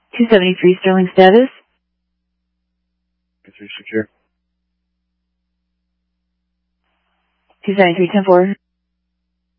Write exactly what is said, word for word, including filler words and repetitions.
two seventy-three Sterling status. three secure. two seventy-three ten four.